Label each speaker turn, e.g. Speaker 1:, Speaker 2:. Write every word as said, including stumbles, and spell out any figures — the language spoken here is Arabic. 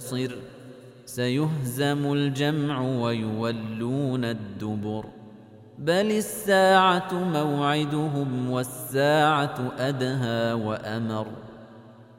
Speaker 1: تبصر سيهزم الجمع ويولون الدبر بل الساعة موعدهم والساعة أدهى وأمر